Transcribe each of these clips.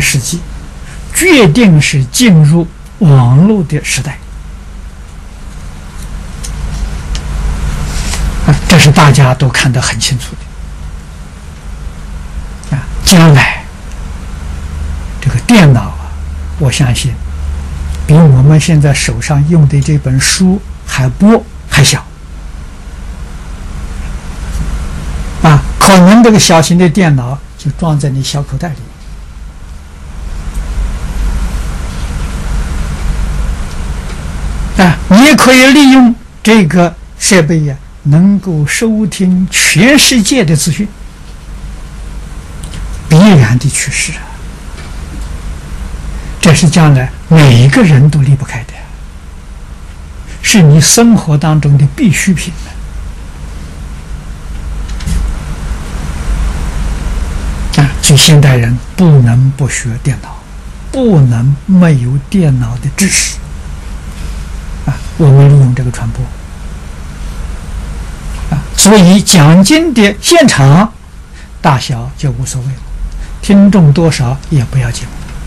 世纪，决定是进入网络的时代。这是大家都看得很清楚的。将来这个电脑我相信比我们现在手上用的这本书还薄还小。可能这个小型的电脑就装在你小口袋里。你也可以利用这个设备能够收听全世界的资讯，必然的趋势这是将来每一个人都离不开的，是你生活当中的必需品所以现代人不能不学电脑，不能没有电脑的知识我们利用这个传播所以讲经的现场大小就无所谓了，听众多少也不要紧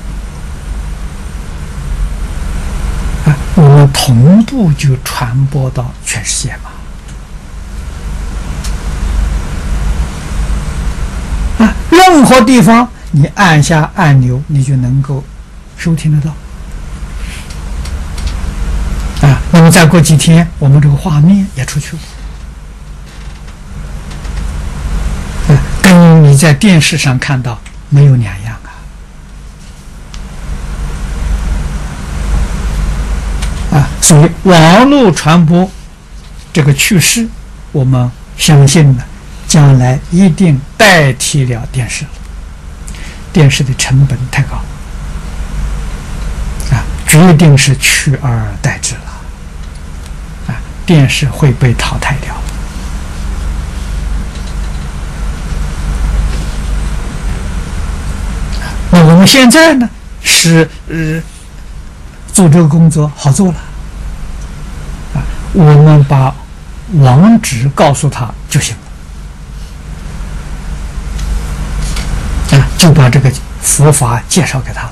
我们同步就传播到全世界嘛任何地方你按下按钮你就能够收听得到那么再过几天我们这个画面也出去了跟你在电视上看到没有两样所以网络传播这个趋势我们相信将来一定代替了电视，电视的成本太高决定是取而代之了电视会被淘汰掉那我们现在呢是做这个工作好做了我们把网址告诉他就行了就把这个佛法介绍给他了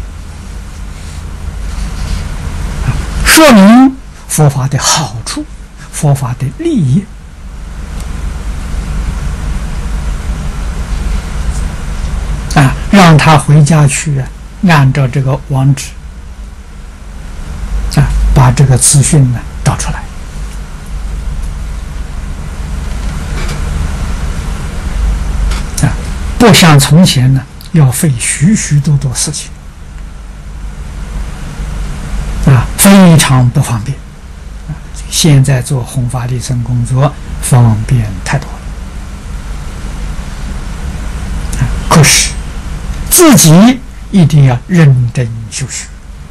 说明佛法的好处，佛法的利益让他回家去按照这个网址把这个资讯导出来不像从前要费许许多多事情非常不方便现在做弘法利生工作方便太多了可是自己一定要认真修学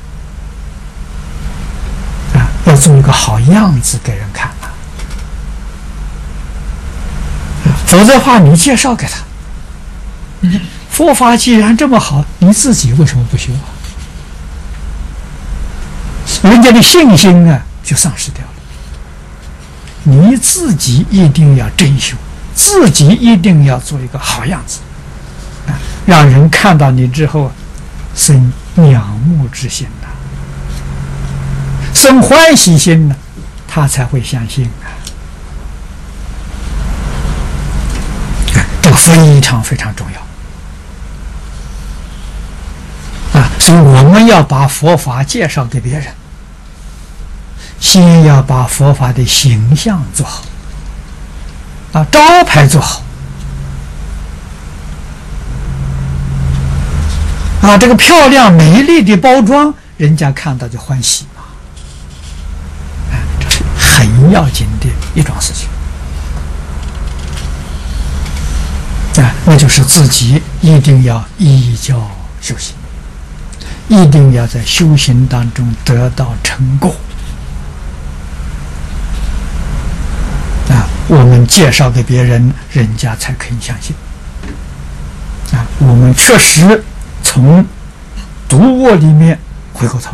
要做一个好样子给人看否则的话你介绍给他佛法既然这么好你自己为什么不修人家的信心就丧失掉了你自己一定要真修自己一定要做一个好样子让人看到你之后生仰慕之心生欢喜心他才会相信这个非常非常重要所以我们要把佛法介绍给别人先要把佛法的形象做好招牌做好这个漂亮美丽的包装人家看到就欢喜嘛这是很要紧的一桩事情那就是自己一定要依教修行一定要在修行当中得到成果我们介绍给别人人家才可以相信我们确实从读过里面回过头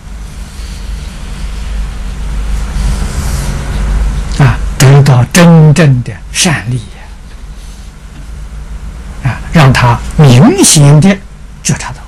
来得到真正的善利让他明显的觉察到